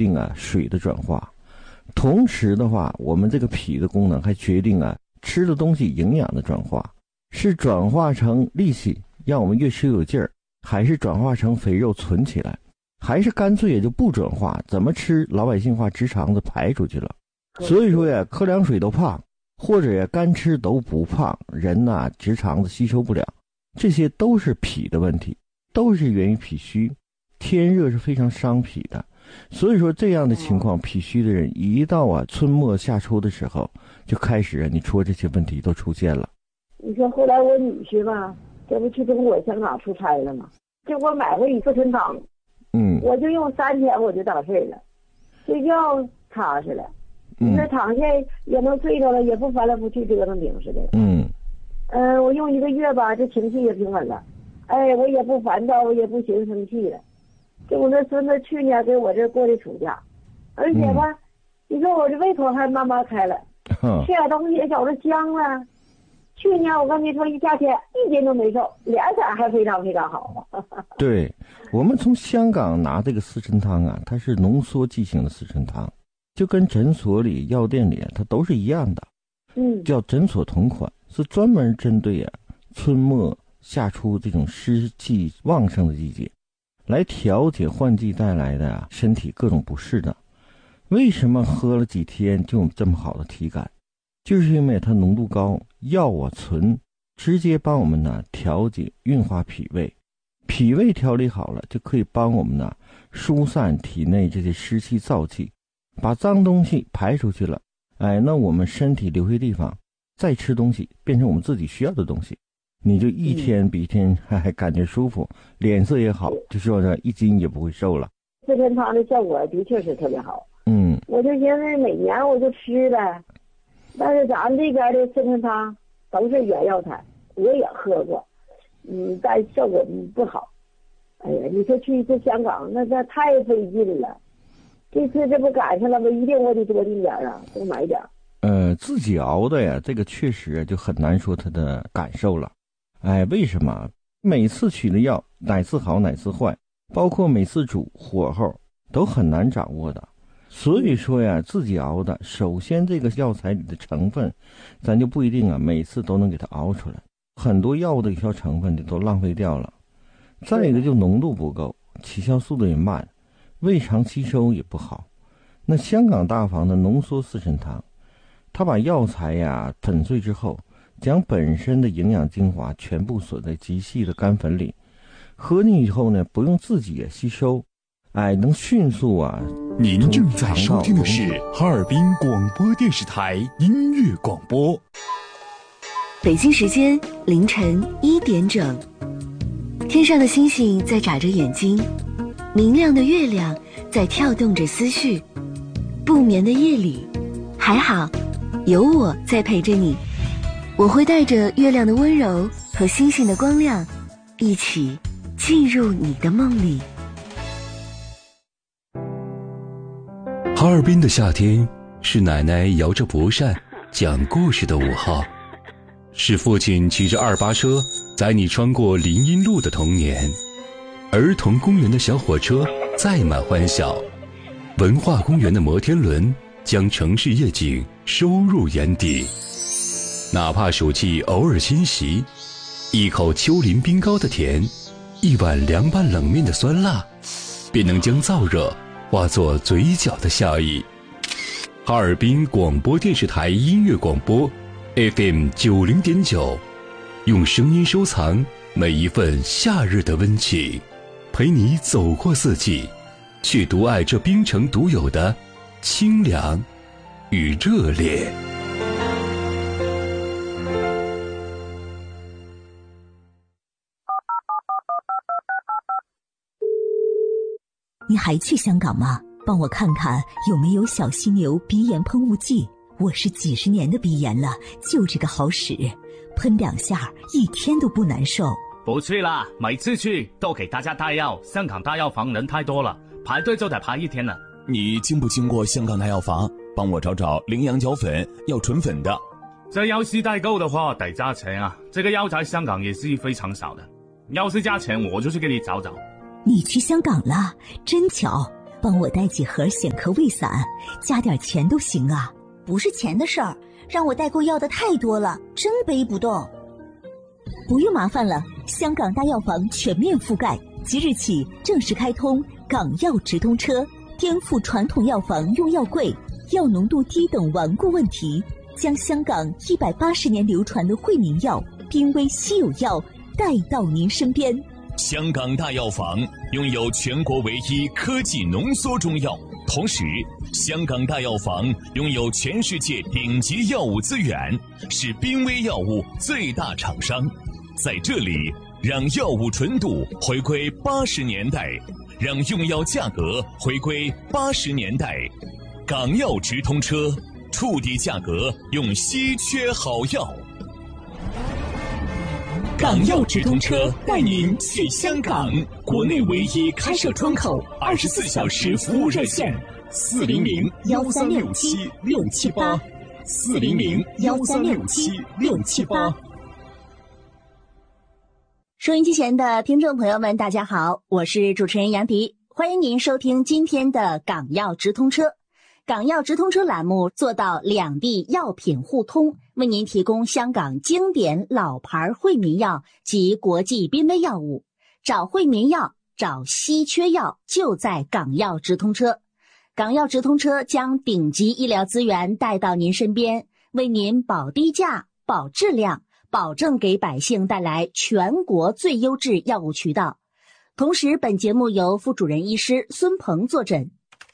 定水的转化，同时的话，我们这个脾的功能还决定吃的东西营养的转化，是转化成力气让我们越吃有劲儿，还是转化成肥肉存起来，还是干脆也就不转化，怎么吃老百姓话直肠子排出去了。所以说喝凉水都胖，或者干吃都不胖，人直肠子吸收不了，这些都是脾的问题，都是源于脾虚。天热是非常伤脾的，所以说这样的情况，脾虚的人一到春末夏初的时候，就开始你说这些问题都出现了。 你说后来我女婿吧，这不去中国香港出差了吗？结果买回一次参汤，我就用3天我就到事了，睡觉踏实了，那躺下也能睡着了，也不翻来覆去折腾饼似的。我用1个月吧，这情绪也平稳了，我也不烦躁，我也不寻思生气了。就我那孙子去年给我这过的暑假，而且吧，你说我这胃口还慢慢开了，吃点东西也觉着香了。去年我跟你说，夏天1斤都没瘦，脸色还非常非常好。 对，我们从香港拿这个四神汤它是浓缩剂型的四神汤，就跟诊所里药店里它都是一样的，叫诊所同款，是专门针对春末夏初这种湿气旺盛的季节，来调节换季带来的身体各种不适的。为什么喝了几天就有这么好的体感？就是因为它浓度高，药醇直接帮我们调节运化脾胃，脾胃调理好了，就可以帮我们疏散体内这些湿气燥气，把脏东西排出去了。那我们身体留下地方再吃东西，变成我们自己需要的东西，你就一天比一天还感觉舒服，脸色也好，就说1斤也不会瘦了。 四神汤的效果的确是特别好，我就寻思每年我就吃呗。但是咱这边的四神汤都是原药材，我也喝过，但效果不好。你说去一次香港，那太费劲了。这次这不赶上了吗？一定我得多订点多买点。 自己熬的呀，这个确实就很难说它的感受了。为什么？每次取的药哪次好哪次坏，包括每次煮火候都很难掌握的。所以说呀，自己熬的，首先这个药材里的成分，咱就不一定每次都能给它熬出来，很多药物的有效成分都浪费掉了。再一个就浓度不够，起效速度也慢，胃肠吸收也不好。那香港大房的浓缩四神汤，它把药材粉碎之后，将本身的营养精华全部锁在极细的干粉里，喝进以后呢，不用自己也吸收，能迅速您正在收听的是哈尔滨广播电视台音乐广播。 北京时间凌晨1点整，天上的星星在眨着眼睛，明亮的月亮在跳动着思绪。不眠的夜里，还好有我在陪着你，我会带着月亮的温柔和星星的光亮，一起进入你的梦里。 哈尔滨的夏天是奶奶摇着蒲扇讲故事的午后，是父亲骑着2八车载你穿过林荫路的童年，儿童公园的小火车载满欢笑，文化公园的摩天轮将城市夜景收入眼底。哪怕暑气偶尔侵袭，一口丘陵冰糕的甜，一碗凉拌冷面的酸辣，便能将燥热化作嘴角的笑意。哈尔滨广播电视台音乐广播 FM 90.9，用声音收藏每一份夏日的温情，陪你走过四季，去独爱这冰城独有的清凉与热烈。 你还去香港吗？帮我看看有没有小犀牛鼻炎喷雾剂，我是几十年的鼻炎了，就这个好使，喷2下一天都不难受。 不去啦，每次去都给大家带药，香港大药房人太多了，排队就得排1天了。 你经不经过香港大药房？帮我找找羚羊角粉，要纯粉的。 这要是代购的话得加钱啊，这个药在香港也是非常少的，要是加钱我就去给你找找。 你去香港了？真巧， 帮我带几盒显科胃散，加点钱都行啊。 不是钱的事儿，让我代购要的太多了，真背不动。 不用麻烦了，香港大药房全面覆盖，即日起正式开通港药直通车，颠覆传统药房用药贵、药浓度低等顽固问题，将香港180年流传的惠民药、濒危稀有药带到您身边。 香港大药房拥有全国唯一科技浓缩中药，同时香港大药房拥有全世界顶级药物资源，是濒危药物最大厂商。在这里，让药物纯度回归80年代，让用药价格回归80年代。港药直通车，触底价格用稀缺好药。港药直通车带您去香港，国内唯一开设窗口，24小时服务热线：400-1367-678，400-1367-678。 收音机前的听众朋友们，大家好，我是主持人杨迪，欢迎您收听今天的港药直通车。港药直通车栏目做到两地药品互通，为您提供香港经典老牌惠民药及国际濒危药物。找惠民药，找稀缺药，就在港药直通车。港药直通车将顶级医疗资源带到您身边，为您保低价、保质量，保证给百姓带来全国最优质药物渠道。同时，本节目由副主任医师孙鹏坐诊。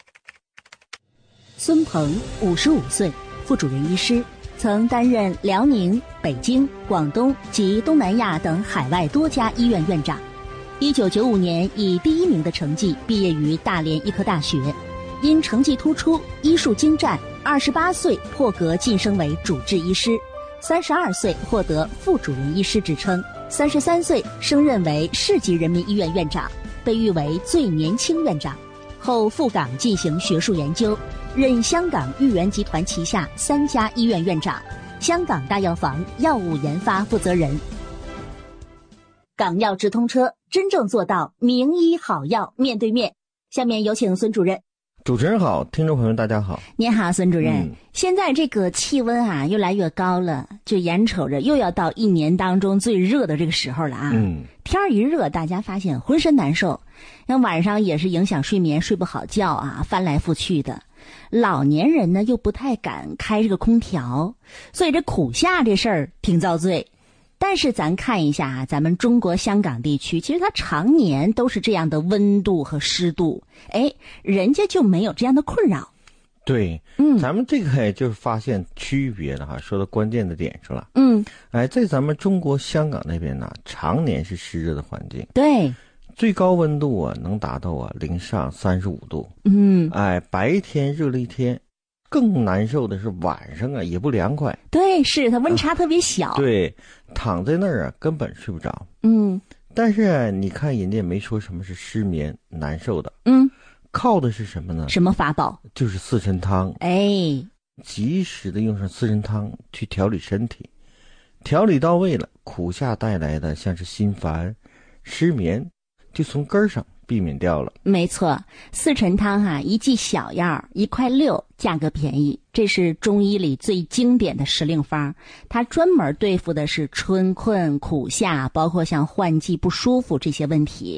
孙鹏55岁，副主任医师，曾担任辽宁、北京、广东及东南亚等海外多家医院院长。1995年以第1名的成绩毕业于大连医科大学，因成绩突出、医术精湛，28岁破格晋升为主治医师，32岁获得副主任医师职称，33岁升任为市级人民医院院长，被誉为最年轻院长。后赴港进行学术研究，任香港裕元集团旗下3家医院院长，香港大药房药物研发负责人。港药直通车真正做到名医好药面对面。下面有请孙主任。 主持人好，听众朋友大家好。 您好，孙主任。现在这个气温啊越来越高了，就眼瞅着又要到一年当中最热的这个时候了啊。天儿一热，大家发现浑身难受，那晚上也是影响睡眠，睡不好觉啊，翻来覆去的。老年人呢又不太敢开这个空调，所以这苦夏这事儿挺遭罪。但是咱看一下啊，咱们中国香港地区，其实它常年都是这样的温度和湿度，人家就没有这样的困扰。 对，咱们这个就是发现区别了哈，说到关键的点上了。在咱们中国香港那边呢，常年是湿热的环境。 对， 最高温度啊能达到零上35度。白天热了一天。更难受的是晚上啊也不凉快。 对，是它温差特别小。 对，躺在那儿啊根本睡不着。但是你看人家也没说什么是失眠难受的。靠的是什么呢？ 什么法宝？ 就是四神汤。及时的用上四神汤去调理身体，调理到位了，苦夏带来的像是心烦、失眠，就从根儿上避免掉了。 没错，四神汤啊，一剂小药1.6块，价格便宜。这是中医里最经典的时令方，它专门对付的是春困、苦夏，包括像换季不舒服这些问题。